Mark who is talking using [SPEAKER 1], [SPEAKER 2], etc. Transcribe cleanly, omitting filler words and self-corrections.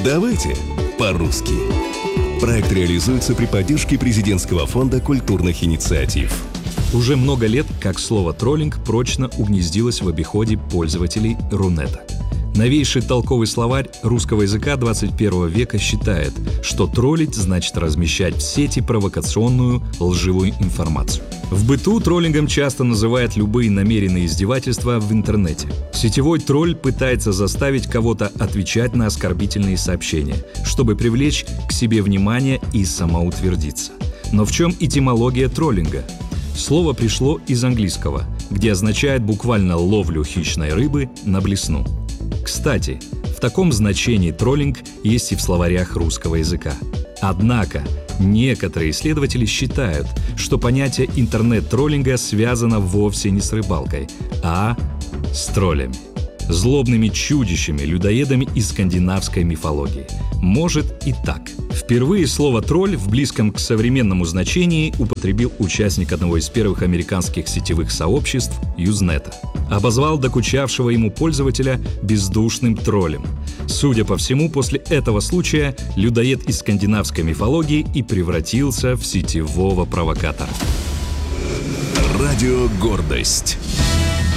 [SPEAKER 1] Давайте по-русски. Проект реализуется при поддержке Президентского фонда культурных инициатив.
[SPEAKER 2] Уже много лет, как слово «троллинг» прочно угнездилось в обиходе пользователей Рунета. Новейший толковый словарь русского языка 21 века считает, что троллить значит размещать в сети провокационную, лживую информацию. В быту троллингом часто называют любые намеренные издевательства в интернете. Сетевой тролль пытается заставить кого-то отвечать на оскорбительные сообщения, чтобы привлечь к себе внимание и самоутвердиться. Но в чем этимология троллинга? Слово пришло из английского, где означает буквально ловлю хищной рыбы на блесну. Кстати, в таком значении троллинг есть и в словарях русского языка. Однако, некоторые исследователи считают, что понятие интернет-троллинга связано вовсе не с рыбалкой, а с троллями. Злобными чудищами, людоедами из скандинавской мифологии. Может и так. Впервые слово «тролль» в близком к современному значении употребил участник одного из первых американских сетевых сообществ Юзнета. Обозвал докучавшего ему пользователя бездушным троллем. Судя по всему, после этого случая людоед из скандинавской мифологии и превратился в сетевого провокатора.
[SPEAKER 1] Радио «Гордость».